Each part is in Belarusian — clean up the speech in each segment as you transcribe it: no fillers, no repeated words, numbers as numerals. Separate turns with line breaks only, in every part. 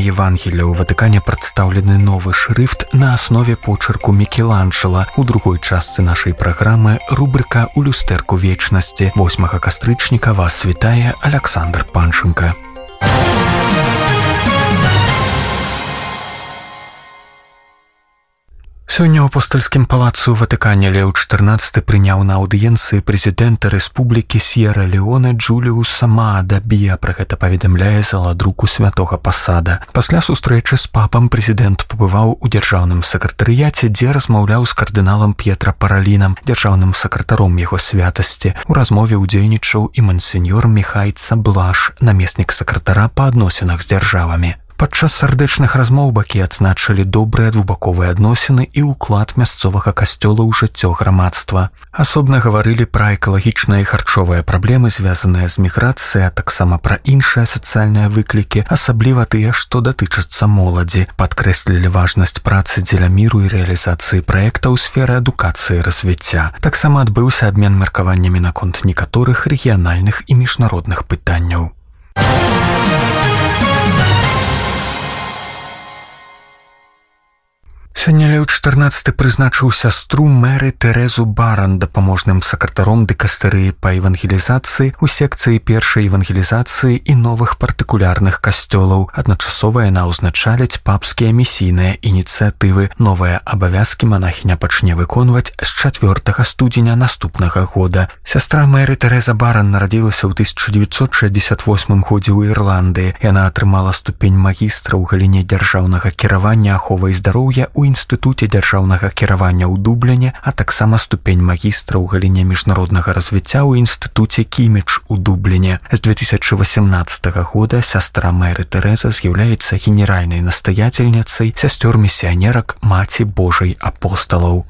Евангелия ў Ватыкане прадстаўлены новы шрыфт на аснове почерку Мікеланджела. У другой частцы нашай праграмы рубрика «У люстэрку вечнасці». 8 кастрычніка вас вітае Александр Панченко. Сёння ў апостальскім палацы ў Ватыкане Леў XIV прыняў на аўдыенцыі прэзідэнта Рэспублікі Сьерра-Леоне Джуліуса Маада Біа, пра гэта паведамляе зала друку святога Пасада. Пасля сустрэчы з папам прэзідэнт пабываў у дзяржаўным сакратарыяце, дзе размаўляў з кардыналам П'етра Паралінам, дзяржаўным сакратаром яго святасці. У размове ўдзельнічаў і мансеньор Міхайца Блаш, намеснік сакратара па адносінах з дзяржавамі. Падчас сардэчных размоў бакі адзначылі добрыя двухбаковыя адносіны і ўклад мясцовага касцёла ў жыццё грамадства. Асобна гаварылі пра экалагічныя і харчовыя праблемы, звязаныя з міграцыяй, а таксама пра іншыя сацыяльныя выклікі, асабліва тыя, што датычацца моладзі. Падкрэслілі важнасць працы дзеля міру і рэалізацыі праекта ў сферы адукацыі і развіцця. Таксама адбыўся абмен меркаваннямі наконт некаторых рэгіянальных і міжнародных пытанняў. Сёння Леў XIV прызначыў сястру Мэры Тэрэзу Баран дапаможным сакратаром дыкастэрыі па евангелізацыі ў секцыі першай евангелізацыі і новых партыкулярных касцёлаў. Адначасова яна ўзначаліць папскія місійныя ініцыятывы. Новыя абавязкі манахіня пачне выконваць з 4 студзеня наступнага года. Сястра Мэры Тэрэза Баран нарадзілася ў 1968 годзе ў Ірландыі. Яна атрымала ступень магістра ў галіне дзяржаўнага кіравання, аховы і здароўя ў Інстытуце дзяржаўнага кіравання ў Дубліне, а таксама ступень магістра ў галіне міжнароднага развіцця ў Інстытуце Кімідж у Дубліне. З 2018 года сястра Мэры Тэрэза з'яўляецца генеральнай настаяцельніцай сясцёр місіянерак Маці Божай апосталаў.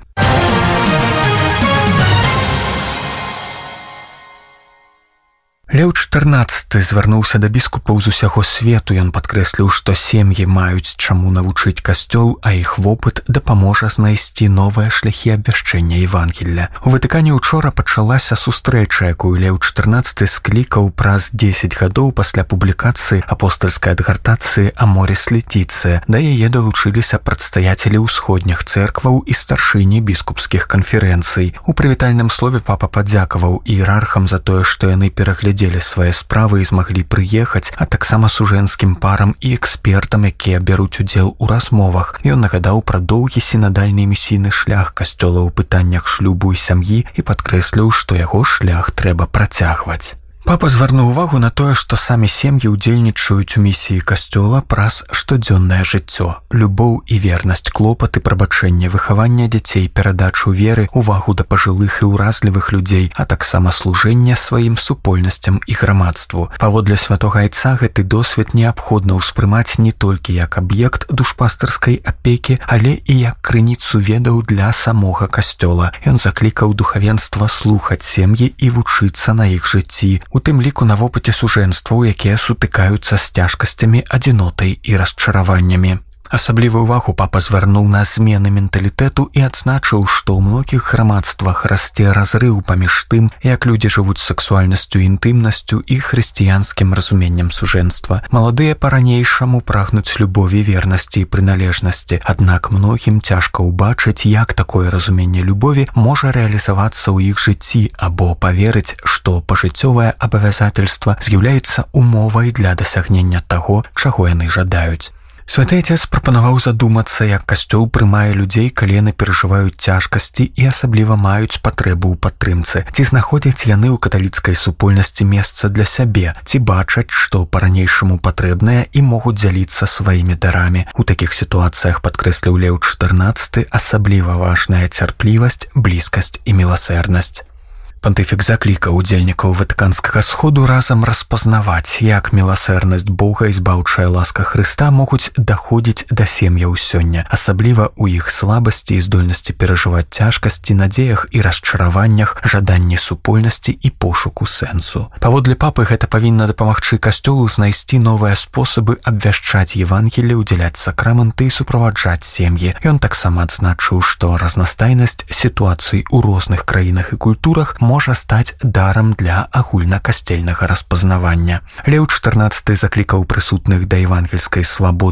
Леў XIV звярнуўся да біскупаў з усяго свету. Ён падкрэсліў, што сем'і маюць чаму навучыць касцёл, а іх вопыт дапаможа знайсці новыя шляхі абвяшчэння Евангелля. У Ватыкане учора пачалася сустрэча, якую Леў XIV склікаў праз 10 гадоў пасля публікацыі апостальскай адгартацыі «Аморіс Летіцыя». Да яе далучыліся прадстаяцелі ўсходніх цэркваў і старшыні біскупскіх канферэнцый. У прывітальным слове папа падзякаваў іерархам за тое, што яны пераглядзелі свае справы і змаглі прыехаць, а таксама сужэнскім парам і экспертам, якія бяруць удзел у размовах. Ён нагадаў пра доўгі сінадальны місійны шлях касцёла ў пытаннях шлюбу і сям'і і падкрэсліў, што яго шлях трэба працягваць. Папа звярнуў увагу на тое, што самі сем'і ўдзельнічаюць у місіі касцёла праз штодзённае жыццё. Любоў і вернасць, клопаты, прабачэнне, выхаванне дзяцей, перадачу веры, увагу да пажылых і ўразлівых людзей, а таксама служэнне сваім супольнасцям і грамадству. Паводле святога айца гэты досвед неабходна ўспрымаць не толькі як аб'ект душпастырскай апекі, але і як крыніцу ведаў для самога касцёла. Ён заклікаў духавенства слухаць сем'і і вучыцца на іх жыцці. У тым ліку на вопыце сужэнстваў, якія сутыкаюцца з цяжкасцямі, адзінотай і расчараваннямі. Асаблівую увагу папа звярнуў на змены менталітэту і адзначыў, што ў многіх грамадствах расце разрыў паміж тым, як людзі жывуць сексуальнасцю і інтымнасцю і хрысціянскім разуменнем сужэнства. Маладыя па-ранейшаму прагнуць любові, вернасці і прыналежнасці, аднак многім цяжка ўбачыць, як такое разуменне любові можа рэалізавацца ў іх жыцці або паверыць, што пажыццёвае абавязательства з'яўляецца умовай для дасягнення таго, чаго яны жадаюць. Святы Отец прапанаваў задумацца, як касцёл прымае людзей, калі яны перажываюць цяжкасці і асабліва маюць патрэбу ў падтрымцы. Ці знаходзяць яны ў каталіцкай супольнасці месца для сябе, ці бачаць, што па-ранейшаму патрэбныя і могуць дзяліцца сваімі дарамі. У такіх сітуацыях, падкрэсліў Леў XIV, асабліва важная цярплівасць, блізкасць і міласэрнасць. Пантыфік заклікаў удзельнікаў ватыканскага сходу разам распазнаваць, як міласэрнасць Бога і збаўчая ласка Хрыста могуць даходзіць да сем'яў сёння, асабліва ў іх слабасці і здольнасці перажываць цяжкасці, надзеях і расчараваннях, жаданні супольнасці і пошуку сэнсу. Паводле папы гэта павінна дапамагчы касцёлу знайсці новыя спосабы абвяшчаць Евангелле, удзяляць сакрамэнты і суправаджаць сем'і. Ён таксама адзначыў, што разнастайнасць сітуацый у розных краінах і культурах можа стаць дарам для агульнакасцельнага распазнавання. Леў XIV заклікаў прысутных да евангельскай свабоды